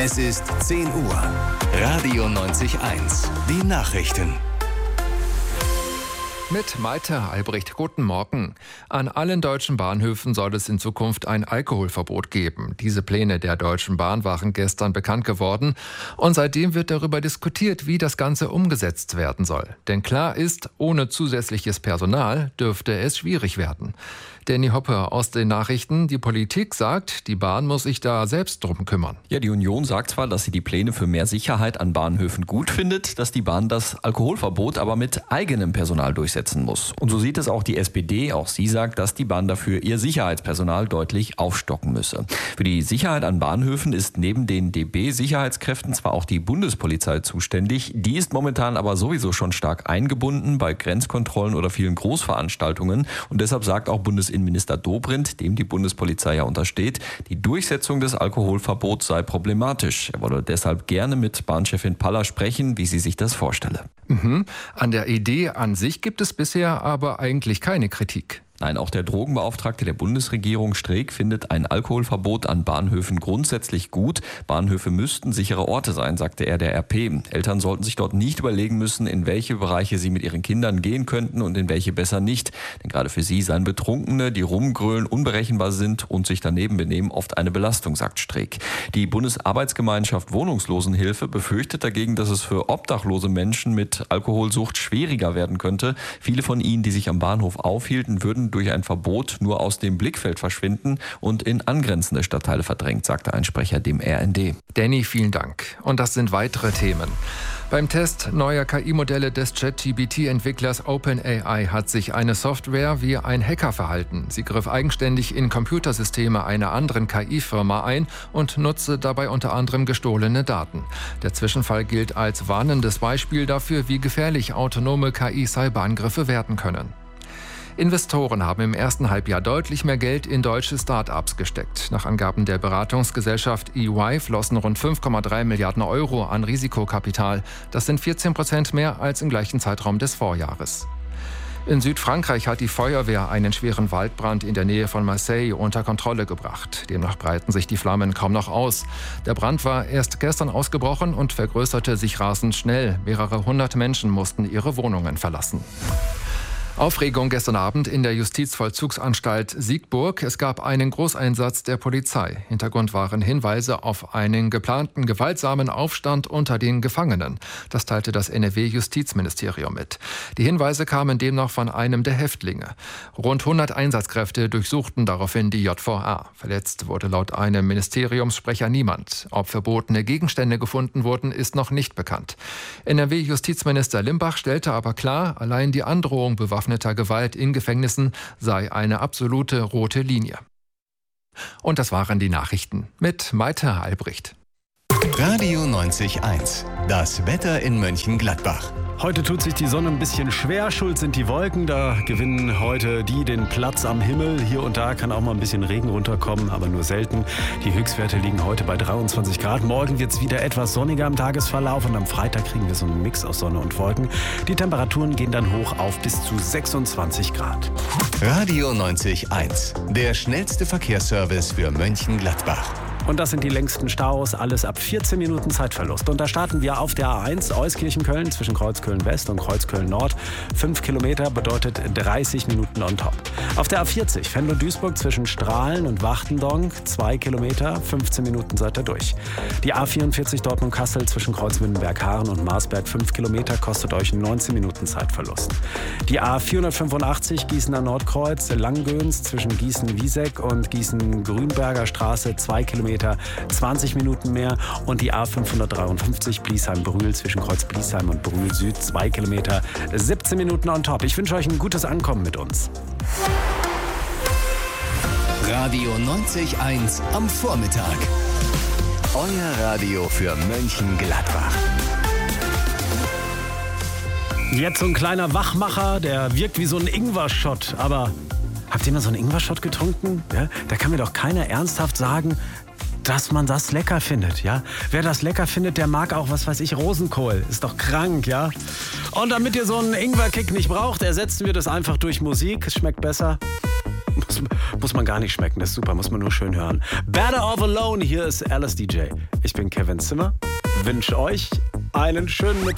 Es ist 10 Uhr. Radio 90.1. Die Nachrichten. Mit Malte Albrecht, guten Morgen. An allen deutschen Bahnhöfen soll es in Zukunft ein Alkoholverbot geben. Diese Pläne der Deutschen Bahn waren gestern bekannt geworden. Und seitdem wird darüber diskutiert, wie das Ganze umgesetzt werden soll. Denn klar ist, ohne zusätzliches Personal dürfte es schwierig werden. Danny Hoppe aus den Nachrichten. Die Politik sagt, die Bahn muss sich da selbst drum kümmern. Ja, die Union sagt zwar, dass sie die Pläne für mehr Sicherheit an Bahnhöfen gut findet, dass die Bahn das Alkoholverbot aber mit eigenem Personal durchsetzen muss. Und so sieht es auch die SPD. Auch sie sagt, dass die Bahn dafür ihr Sicherheitspersonal deutlich aufstocken müsse. Für die Sicherheit an Bahnhöfen ist neben den DB-Sicherheitskräften zwar auch die Bundespolizei zuständig. Die ist momentan aber sowieso schon stark eingebunden bei Grenzkontrollen oder vielen Großveranstaltungen. Und deshalb sagt auch Bundesinnenminister Dobrindt, dem die Bundespolizei ja untersteht, die Durchsetzung des Alkoholverbots sei problematisch. Er wolle deshalb gerne mit Bahnchefin Paller sprechen, wie sie sich das vorstelle. An der Idee an sich gibt es bisher aber eigentlich keine Kritik. Nein, auch der Drogenbeauftragte der Bundesregierung Streeck findet ein Alkoholverbot an Bahnhöfen grundsätzlich gut. Bahnhöfe müssten sichere Orte sein, sagte er der RP. Eltern sollten sich dort nicht überlegen müssen, in welche Bereiche sie mit ihren Kindern gehen könnten und in welche besser nicht. Denn gerade für sie seien Betrunkene, die rumgrölen, unberechenbar sind und sich daneben benehmen, oft eine Belastung, sagt Streeck. Die Bundesarbeitsgemeinschaft Wohnungslosenhilfe befürchtet dagegen, dass es für obdachlose Menschen mit Alkoholsucht schwieriger werden könnte. Viele von ihnen, die sich am Bahnhof aufhielten, würden durch ein Verbot nur aus dem Blickfeld verschwinden und in angrenzende Stadtteile verdrängt, sagte ein Sprecher dem RND. Danny, vielen Dank. Und das sind weitere Themen. Beim Test neuer KI-Modelle des ChatGPT-Entwicklers OpenAI hat sich eine Software wie ein Hacker verhalten. Sie griff eigenständig in Computersysteme einer anderen KI-Firma ein und nutzte dabei unter anderem gestohlene Daten. Der Zwischenfall gilt als warnendes Beispiel dafür, wie gefährlich autonome KI-Cyberangriffe werden können. Investoren haben im ersten Halbjahr deutlich mehr Geld in deutsche Start-ups gesteckt. Nach Angaben der Beratungsgesellschaft EY flossen rund 5,3 Milliarden Euro an Risikokapital. Das sind 14% mehr als im gleichen Zeitraum des Vorjahres. In Südfrankreich hat die Feuerwehr einen schweren Waldbrand in der Nähe von Marseille unter Kontrolle gebracht. Demnach breiten sich die Flammen kaum noch aus. Der Brand war erst gestern ausgebrochen und vergrößerte sich rasend schnell. Mehrere hundert Menschen mussten ihre Wohnungen verlassen. Aufregung gestern Abend in der Justizvollzugsanstalt Siegburg. Es gab einen Großeinsatz der Polizei. Hintergrund waren Hinweise auf einen geplanten gewaltsamen Aufstand unter den Gefangenen. Das teilte das NRW-Justizministerium mit. Die Hinweise kamen demnach von einem der Häftlinge. Rund 100 Einsatzkräfte durchsuchten daraufhin die JVA. Verletzt wurde laut einem Ministeriumssprecher niemand. Ob verbotene Gegenstände gefunden wurden, ist noch nicht bekannt. NRW-Justizminister Limbach stellte aber klar, allein die Androhung bewaffneter Gewalt in Gefängnissen sei eine absolute rote Linie. Und das waren die Nachrichten mit Malte Albrecht. Radio 90.1. Das Wetter in Mönchengladbach. Heute tut sich die Sonne ein bisschen schwer, schuld sind die Wolken. Da gewinnen heute die den Platz am Himmel. Hier und da kann auch mal ein bisschen Regen runterkommen, aber nur selten. Die Höchstwerte liegen heute bei 23 Grad. Morgen wird es wieder etwas sonniger im Tagesverlauf und am Freitag kriegen wir so einen Mix aus Sonne und Wolken. Die Temperaturen gehen dann hoch auf bis zu 26 Grad. Radio 90.1. Der schnellste Verkehrsservice für Mönchengladbach. Und das sind die längsten Staus, alles ab 14 Minuten Zeitverlust. Und da starten wir auf der A1 Euskirchen-Köln zwischen Kreuzköln-West und Kreuzköln-Nord. 5 Kilometer bedeutet 30 Minuten on top. Auf der A40 Venlo-Duisburg zwischen Strahlen und Wachtendonk 2 Kilometer, 15 Minuten seid ihr durch. Die A44 Dortmund-Kassel zwischen Kreuzwindenberg-Haaren und Marsberg 5 Kilometer kostet euch 19 Minuten Zeitverlust. Die A485 Gießener Nordkreuz Langgöns zwischen Gießen-Wieseck und Gießen-Grünberger Straße 2 Kilometer, 20 Minuten mehr. Und die A553 Bliesheim-Brühl zwischen Kreuz Bliesheim und Brühl Süd 2 Kilometer, 17 Minuten on top. Ich wünsche euch ein gutes Ankommen mit uns. Radio 90.1 am Vormittag. Euer Radio für Mönchengladbach. Jetzt so ein kleiner Wachmacher, der wirkt wie so ein Ingwer-Shot. Aber habt ihr mal so einen Ingwer-Shot getrunken? Ja? Da kann mir doch keiner ernsthaft sagen, dass man das lecker findet, ja. Wer das lecker findet, der mag auch, was weiß ich, Rosenkohl. Ist doch krank, ja. Und damit ihr so einen Ingwer-Kick nicht braucht, ersetzen wir das einfach durch Musik. Es schmeckt besser. Muss man gar nicht schmecken, das ist super, muss man nur schön hören. Better Off Alone, hier ist Alice DJ. Ich bin Kevin Zimmer, wünsche euch einen schönen Mittwoch.